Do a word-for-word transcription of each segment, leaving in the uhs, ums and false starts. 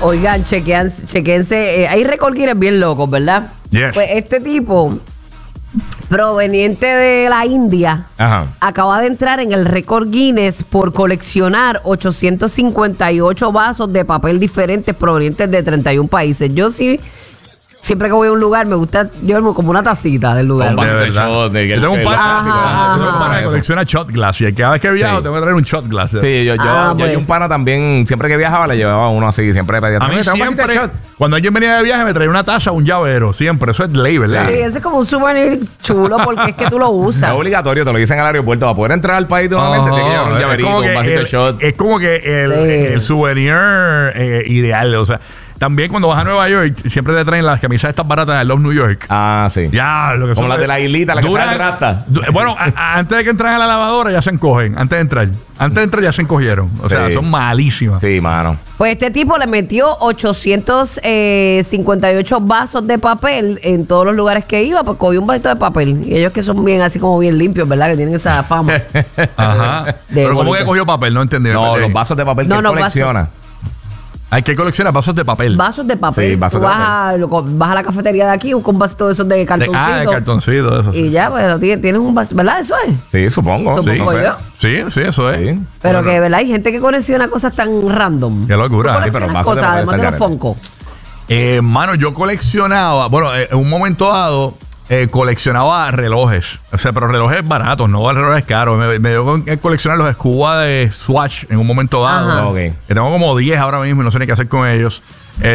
Oigan, chequean, chequense. Eh, hay récord Guinness bien locos, ¿verdad? Yes. Pues este tipo, proveniente de la India, Ajá. acaba de entrar en el récord Guinness por coleccionar ochocientos cincuenta y ocho vasos de papel diferentes provenientes de treinta y un países. Yo sí, siempre que voy a un lugar, me gusta llevarme como una tacita del lugar. Un vasito De de verdad. shot, de que Yo tengo un el pana, clásico, Ajá, ajá, yo tengo un ajá. pana que colecciona shot glass y cada vez que viajo Sí. tengo que traer un shot glass. Sí, yo, yo, Ah, yo, pues. y un pana también, siempre que viajaba le llevaba uno así, siempre pedía. A mí "Tráeme un vasito de siempre, shot". cuando alguien venía de viaje me traía una taza o un llavero, siempre, eso es ley, ¿verdad? Sí, ese es como un souvenir chulo porque es que tú lo Es usas. obligatorio, te lo dicen al aeropuerto. Para poder entrar al país nuevamente, Ajá, tienes que llevar un es llaverito, como un que vasito de el- shot. Es como que el, Sí. el souvenir eh, ideal, o sea, también cuando vas a Nueva York siempre te traen las camisas estas baratas de Love New York. Ah, sí. Ya, lo que Como son las de la islita, las que duran- salen rasta. du- Bueno, a- a- antes de que entren a la lavadora ya se encogen, antes de entrar. Antes de entrar ya se encogieron. O sea, Sí. son malísimas. Sí, mano. Pues este tipo le metió ochocientos cincuenta y ocho vasos de papel en todos los lugares que iba, pues cogió un vasito de papel. Y ellos que son bien así como bien limpios, ¿verdad? Que tienen esa fama. Ajá. De Pero ¿cómo bonito. que cogió papel? No entendí. No, Eh, los vasos de papel No, que él no, colecciona. Hay que coleccionar vasos de papel. Vasos de papel. Sí, vasos Tú de vas, a, lo co- vas a la cafetería de aquí, buscas un vasito de esos de De- cartoncito. ah, de cartoncito, eso. Y ya, pues lo tienes, tienes un vasito, ¿verdad? Eso es. Sí, supongo. Supongo sí, no sé. yo. Sí, sí, eso es. Sí. Pero Bueno. que, ¿verdad? Hay gente que colecciona cosas tan random. Qué locura. Tú Sí, pero coleccionas vasos de cosas, papel además de están los caretas. Funko. Eh, mano, yo coleccionaba, bueno, eh, en un momento dado, eh, coleccionaba relojes. O sea, pero relojes baratos, no relojes caros. Me, me dio con eh, coleccionar los Scuba de Swatch en un momento dado. Ajá. Ok. Que tengo como diez ahora mismo y no sé ni qué hacer con ellos.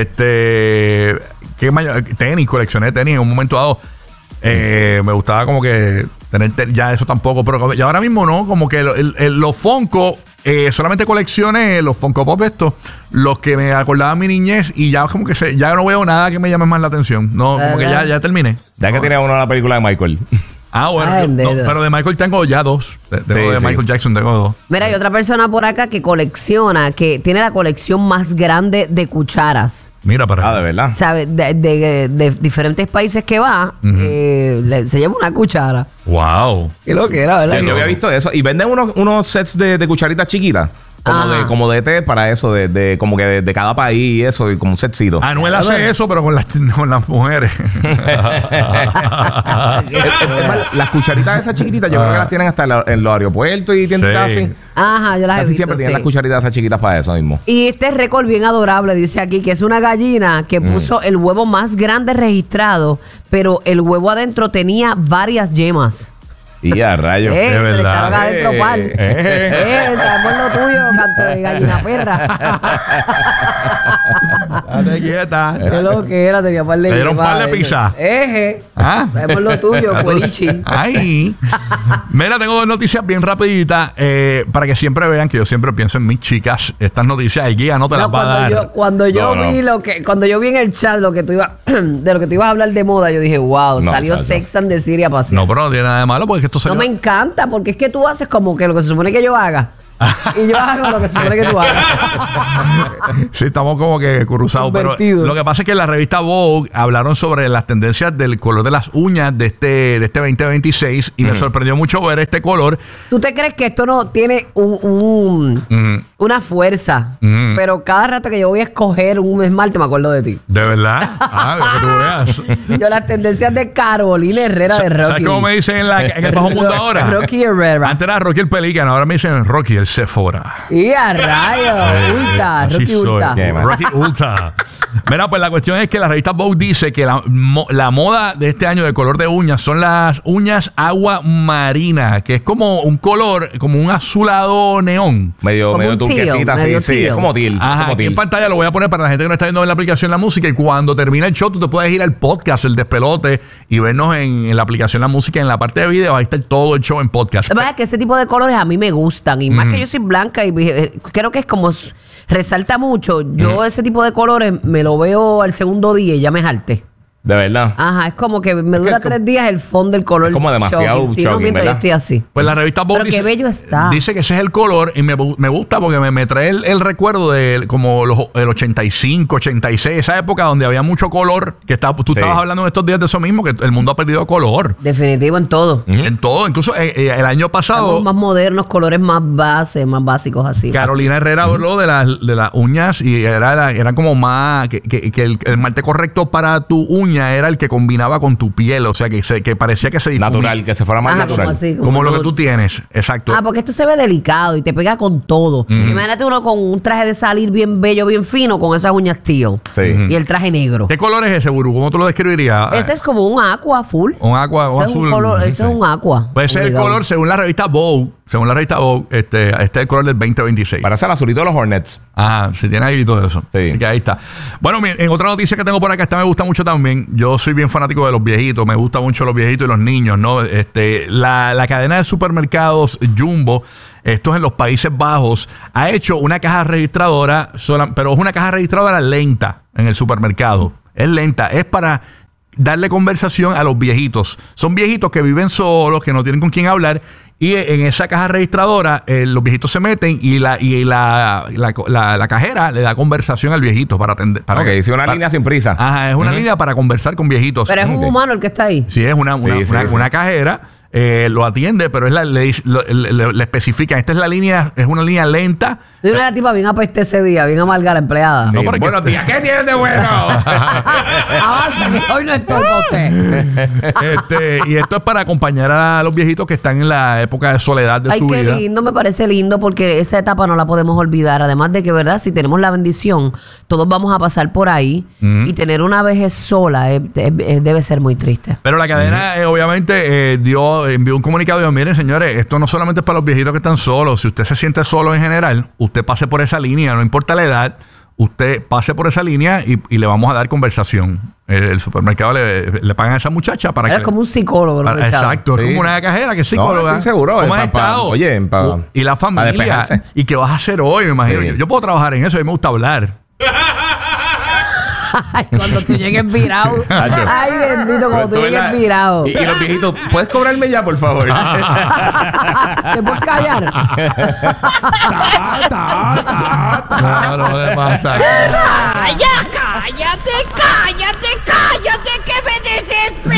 Este. ¿Qué mayor? Tenis, coleccioné tenis en un momento dado. Eh, me gustaba como que tener te- ya eso tampoco, pero y ahora mismo no, como que el- el- el- los Funko, eh, solamente coleccioné los Funko Pop estos, los que me acordaban mi niñez y ya como que se, ya no veo nada que me llame más la atención. No, como que ya, ya terminé. Ya que No. tiene uno de la película de Michael. Ah, bueno, Ay, yo- no, dedo. pero de Michael tengo ya dos. De, tengo Sí, de sí. Michael Jackson tengo dos. Mira, hay otra persona por acá que colecciona, que tiene la colección más grande de cucharas. Mira para Ah, de verdad. ¿Sabes? De, de- de diferentes países que va, eh, le- se lleva una cuchara. Wow. Qué lo que era, ¿verdad? Yo, yo había visto eso. Y venden unos, unos sets de, de cucharitas chiquitas. Como Ajá. de, como de té para eso, de, de como que de, de cada país y eso, y como un setcito. Anuel hace eso, pero con las, con las mujeres. Es- es más, las cucharitas esas chiquititas, yo creo que las tienen hasta en, la- en los aeropuertos y tiendas Sí. así. Ajá, yo las he Casi visto, siempre tienen sí. las cucharitas esas chiquitas para eso mismo. Y este récord bien adorable, dice aquí, que es una gallina que Mm. puso el huevo más grande registrado, pero el huevo adentro tenía varias yemas. Y a rayos. Eh, de se le verdad. echaron adentro Eh. par. Eh. Eh, sabemos lo tuyo, canto de gallina perra. Date quieta. Qué lo que era, tenía par de Te dieron yemas par de adentro. pizza. Eje. ¿Ah? Sabemos lo tuyo, cuerichi. Ay. Mira, tengo dos noticias bien rapiditas eh, para que siempre vean que yo siempre pienso en mis chicas. Estas noticias el guía no te las No, va a cuando dar. yo, cuando yo No, no. vi lo que, cuando yo vi en el chat lo que tú ibas, de lo que tú ibas a hablar de moda, yo dije, wow, No, salió chacho. Sex and the City a pasear. No, pero no tiene nada de malo porque es que esto se No me encanta, porque es que tú haces como que lo que se supone que yo haga. Y yo hago lo que se supone que tú hagas. Sí, estamos como que cruzados. Pero Convertidos. lo que pasa es que en la revista Vogue hablaron sobre las tendencias del color de las uñas de este, de este veinte veintiséis y me sorprendió mucho ver este color. ¿Tú te crees que esto no tiene un, un- Ujú. una fuerza? Ujú. Pero cada rato que yo voy a escoger un esmalte me acuerdo de ti. De verdad. Ah, para que tú veas. Yo las tendencias de Carolina Herrera de Rocky. ¿Sabes cómo me dicen en, la- en el bajo mundo ahora? Rocky Herrera. Antes era Rocky el Pelícano, ahora me dicen Rocky el Sephora. Y a rayos, Ulta, Así Rocky soy. Ulta. Qué mal. Rocky Ulta. Mira, pues la cuestión es que la revista Vogue dice que la, mo- la moda de este año de color de uñas son las uñas agua marina, que es como un color, como un azulado neón. Medio, Como medio un teal, turquesita, así. medio Sí, teal. es como teal. es Ajá, como aquí en teal. pantalla lo voy a poner para la gente que no está viendo en la aplicación La Música y cuando termine el show tú te puedes ir al podcast, el despelote y vernos en, en la aplicación La Música en la parte de video, ahí está todo el show en podcast. La verdad es que ese tipo de colores a mí me gustan. Y más que yo soy blanca y eh, creo que es como s- resalta mucho. Yo ese tipo de colores me lo veo al segundo día y ya me jalté. De verdad. Ajá, es como que me dura Es que- tres días el fondo del color. es como demasiado shocking. Si no, shocking, mientras yo ¿verdad? estoy así. Pues la revista Vogue Pero qué bello está. dice que ese es el color y me, me gusta porque me, me trae el, el recuerdo de como los, el ochenta y cinco, ochenta y seis, esa época donde había mucho color, que estaba, tú Sí. estabas hablando en estos días de eso mismo, que el mundo ha perdido color. Definitivo en todo. En todo, incluso eh, eh, el año pasado, Estamos más modernos, colores más base, más básicos así. Carolina Herrera habló de las de las uñas y era la- eran como más, que, que- que el, el malte correcto para tu uña era el que combinaba con tu piel, o sea, que, se, que parecía que se difumía. Natural, que se fuera más Ajá, natural. como así. Como lo que no- tú tienes, exacto. Ah, porque esto se ve delicado y te pega con todo. Imagínate uno con un traje de salir bien bello, bien fino, con esas uñas teal. Sí. Y el traje negro. ¿Qué color es ese, Buru? ¿Cómo tú lo describirías? Ese es como un aqua full. Un aqua o Ese es un azul. color- ese es un aqua. Pues ese es el Obligado. color, según la revista Vogue, según la revista Vogue, este, este es el color del veinte veintiséis. Parece el azulito de los Hornets. Ajá, si tiene ahí todo eso. Sí. Así que ahí está. Bueno, mi- en otra noticia que tengo por acá, esta me gusta mucho también. Yo soy bien fanático de los viejitos, me gustan mucho los viejitos y los niños, ¿no? Este, la, la cadena de supermercados Jumbo, esto es en los Países Bajos, ha hecho una caja registradora, sola- pero es una caja registradora lenta en el supermercado. Es lenta, es para darle conversación a los viejitos. Son viejitos que viven solos, que no tienen con quién hablar. Y en esa caja registradora, eh, los viejitos se meten y la y la, la, la- la cajera le da conversación al viejito para atender. Para Ok, sí, una para- línea sin prisa. Ajá, es una línea para conversar con viejitos. Pero es un Ok. humano el que está ahí. Sí, es una, una, Sí, sí, una, sí. una cajera, eh, lo atiende, pero es la, le, dice- lo- le, le- le especifica, esta es la línea, es una línea lenta. De una tipa bien apeste ese día, bien amarga la empleada. No, Sí. porque- Buenos días, ¿qué tienes de bueno? Avanza, que hoy no estoy con usted. este, y esto es para acompañar a los viejitos que están en la época de soledad de Ay, su qué vida. lindo, me parece lindo porque esa etapa no la podemos olvidar. Además de que, ¿verdad? Si tenemos la bendición, todos vamos a pasar por ahí y tener una vejez sola eh, eh, eh, debe ser muy triste. Pero la cadena, eh, obviamente, eh, dio, envió un comunicado y dijo, miren, señores, esto no solamente es para los viejitos que están solos. Si usted se siente solo en general, usted pase por esa línea, no importa la edad, usted pase por esa línea y, y le vamos a dar conversación. El, el supermercado le, le pagan a esa muchacha para Era que... como un psicólogo, ¿no? para- Richard? exacto, Sí. es como una cajera que es psicóloga. No, sí, seguro, ¿Cómo eh, has pa- pa- estado? oye, pa- Uh, y la pa familia. despejarse. ¿Y qué vas a hacer hoy? Me imagino. Sí. Yo, yo puedo trabajar en eso, a mí me gusta hablar. Ay, cuando tú llegues virado. Tacho. Ay, bendito, cuando tú Tú, llegues ¿verdad? virado. Y, y los viejitos, ¿puedes cobrarme ya, por favor? ¿Te puedes callar? No, no me pasa. ¡Calla, cállate, cállate, cállate, que me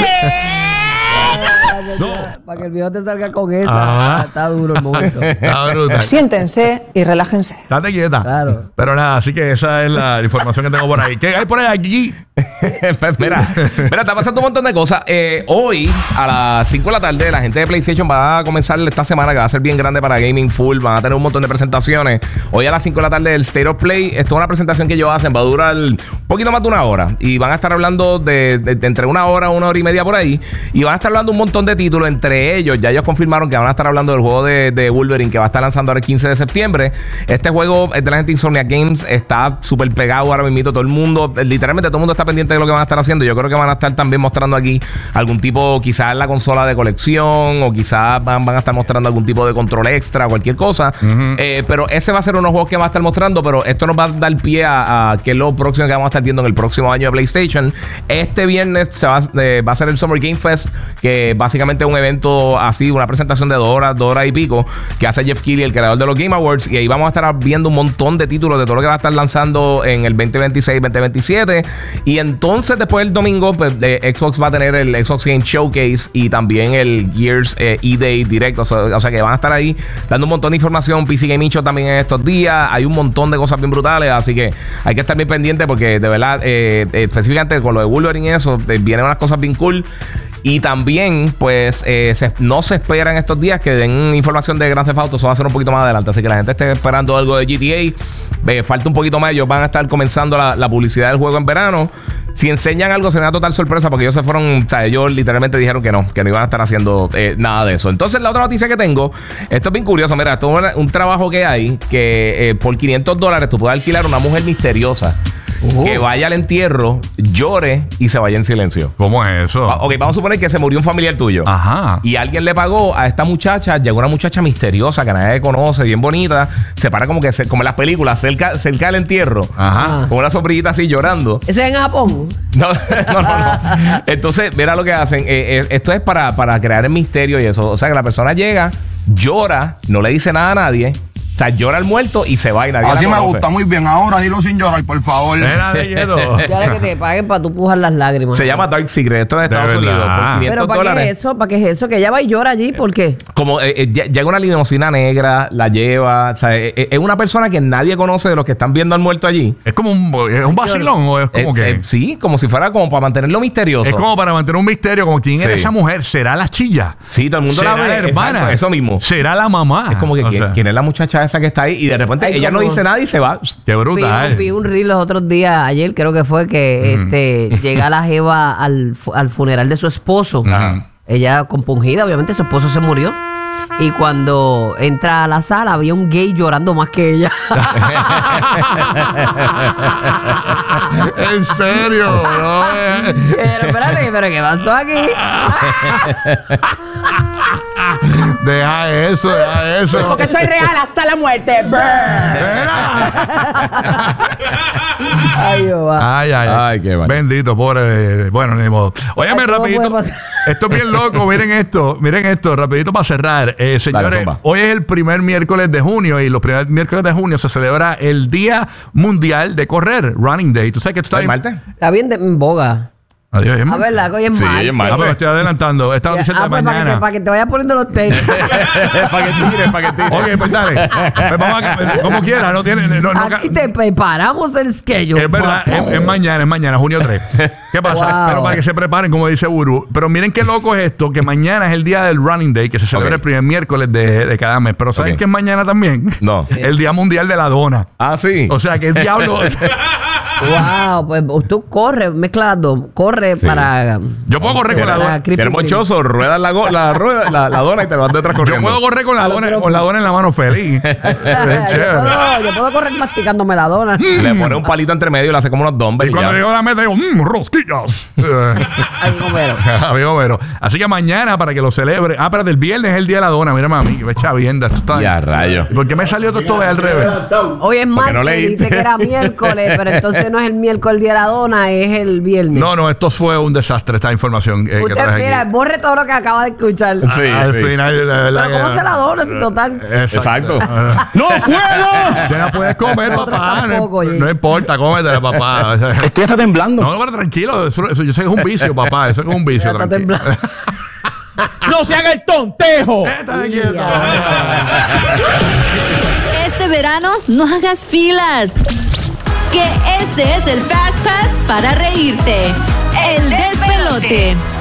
desespero! Para que el viejo te salga con esa. Ah. Está duro el momento. Está brutal. Siéntense y relájense. Date quieta. Claro. Pero nada, así que esa es la información que tengo por ahí. ¿Qué hay por ahí aquí? Pues mira, mira, está pasando un montón de cosas. Eh, hoy, a las cinco de la tarde, la gente de PlayStation va a comenzar esta semana que va a ser bien grande para Gaming Full. Van a tener un montón de presentaciones. Hoy a las cinco de la tarde, el State of Play. Esto es una presentación que ellos hacen. Va a durar un poquito más de una hora. Y van a estar hablando de, de- de entre una hora, una hora y media por ahí. Y van a estar hablando un montón de títulos. Entre ellos, ya ellos confirmaron que van a estar hablando del juego de, de Wolverine que va a estar lanzando ahora el quince de septiembre. Este juego es de la gente de Insomniac Games. Está súper pegado ahora mismo. Todo el mundo, literalmente todo el mundo está pendiente de lo que van a estar haciendo. Yo creo que van a estar también mostrando aquí algún tipo, quizás la consola de colección, o quizás van, van a estar mostrando algún tipo de control extra, cualquier cosa. Eh, pero ese va a ser unos juegos que va a estar mostrando. Pero esto nos va a dar pie a, a que es lo próximo que vamos a estar viendo en el próximo año de PlayStation. Este viernes se va, eh, va a ser el Summer Game Fest, que básicamente es un evento así, una presentación de dos horas, dos horas y pico, que hace Jeff Keighley, el creador de los Game Awards. Y ahí vamos a estar viendo un montón de títulos de todo lo que va a estar lanzando en el veinte veintiséis, veinte veintisiete. Y entonces después el domingo, pues, eh, Xbox va a tener el Xbox Game Showcase y también el Gears eh, E-Day directo. O sea, o sea que van a estar ahí dando un montón de información. P C Gaming Show también en estos días. Hay un montón de cosas bien brutales. Así que hay que estar bien pendiente porque de verdad, eh, eh, específicamente con lo de Wolverine y eso, eh, vienen unas cosas bien cool. Y también, pues, eh, se- no se espera en estos días que den información de Grand Theft Auto. Eso va a ser un poquito más adelante. Así que la gente esté esperando algo de G T A. Eh, falta un poquito más. Ellos van a estar comenzando la, la publicidad del juego en verano. Si enseñan algo, será una total sorpresa porque ellos se fueron. O sea, ellos literalmente dijeron que no, que no iban a estar haciendo eh, nada de eso. Entonces, la otra noticia que tengo, esto es bien curioso. Mira, esto es una- un trabajo que hay que eh, por quinientos dólares tú puedes alquilar una mujer misteriosa. Uh. que vaya al entierro, llore y se vaya en silencio. ¿Cómo es eso? Va- Ok, vamos a suponer que se murió un familiar tuyo. Ajá. Y alguien le pagó a esta muchacha, llegó una muchacha misteriosa que nadie conoce, bien bonita, se para como que se- como en las películas, cerca, cerca del entierro, Ajá. con una sombrillita así llorando. ¿Eso es en Japón? No, no, no, no. Entonces, mira lo que hacen. Eh, eh, esto es para, para crear el misterio y eso. O sea, que la persona llega, llora, no le dice nada a nadie. O sea, llora al muerto y se va y nadie Así la me conoce. gusta muy bien. Ahora dilo sin llorar, por favor. Era de quieto. Ya ahora que te paguen para tú pujar las lágrimas. Se llama Dark Secret. Esto es de De Estados verdad. Unidos. Por ¿Pero quinientos para qué dólares. es eso? ¿Para qué es eso? Que ella va y llora allí. ¿Por qué? Como eh, eh, lle- llega una limusina negra, la lleva. O sea, eh, eh, es una persona que nadie conoce de los que están viendo al muerto allí. ¿Es como un, es un vacilón o es como Eh, que? eh, sí, como si fuera como para mantenerlo misterioso. Es como para mantener un misterio, como quién era Sí. esa mujer. ¿Será la chilla? Sí, todo el mundo ¿Será la ve. la hermana? Exacto, eso mismo. ¿Será la mamá? Es como que O ¿quién, sea, quién es la muchacha esa que está ahí? Y de repente Ay, ella no como- dice nada y se va. Qué Vi, brutal. vi un reel los otros días, ayer creo que fue, que este, llega la jeva al, fu- al funeral de su esposo. Ajá. Ella compungida, obviamente su esposo se murió. Y cuando entra a la sala había un gay llorando más que ella. En serio, no, eh. Pero espérate, ¿pero qué pasó aquí? Deja eso, deja eso. Porque soy real hasta la muerte. Ay, Jehová. Ay, ay, Ay, qué mal. Bendito, pobre. Bueno, ni modo. Óyeme, Todo puede rapidito. pasar. Esto es bien loco. Miren esto, miren esto, rapidito para cerrar. Eh, señores, zumba. hoy es el primer miércoles de junio y los primeros miércoles de junio se celebra el Día Mundial de Correr, Running Day. ¿Tú sabes que tú estás ¿El martes? Está bien de, en boga. Adiós, A ver, la que hoy es Sí, martes. es martes. Ah, pero me estoy adelantando. Esta noticia Ah, de pues para que, te, mañana. para que te vayas poniendo los tenis. para que tire, para que tire. Ok, pues dale. Pues vamos a, como quiera, no tiene. No, no, Aquí te preparamos el schedule. Es verdad, es, es mañana, es mañana, junio tres. ¿Qué pasa? Wow. Pero para que se preparen, como dice Buru. Pero miren qué loco es esto, que mañana es el día del Running Day, que se celebra Ok. el primer miércoles de, de cada mes. Pero ¿saben Ok. qué es mañana también? No. El Día Mundial de la Dona. Ah, sí. O sea, que el diablo... Wow, pues tú corres, mezcla las dos. Corre Sí. para. Yo puedo correr con la para dona. creepy Si eres creepy. monchoso, ruedas la, go- la, rueda- la, la dona y te vas detrás Yo corriendo. puedo correr con la dona, con la dona en la mano feliz. Es yo, chévere. puedo, yo puedo correr masticándome la dona. Le pone un palito entre medio y le hace como unos dumbbells. Y y cuando ya. llego a la meta digo, mmm, rosquillas. Ay, Homero. Amigo Vero. Así que mañana, para que lo celebre. Ah, pero el viernes es el día de la dona. Mira, mami, que me echa vienda. Esto está Ya, rayo. ¿Por qué me salió todo esto al revés? Hoy es martes, no leíste. dijiste que era miércoles, pero entonces no es el miércoles día de la dona, es el viernes. No, no, esto fue un desastre, esta información eh, que Usted, traje mira, aquí. borre todo lo que acaba de escuchar. Sí, Al sí. final, la verdad Pero ¿cómo que- se la dona si total? Exacto. ¡No puedo! Te la puedes comer, Nosotros papá. No, tampoco, oye. no importa, cómetela, papá. Estoy hasta temblando. No, pero tranquilo. Eso, eso yo sé que es un vicio, papá. Eso es un vicio. Ya está tranquilo. temblando. ¡No se haga el tontejo! Estate quieto. Este verano no hagas filas. Que este es el Fast Pass para reírte. El despelote.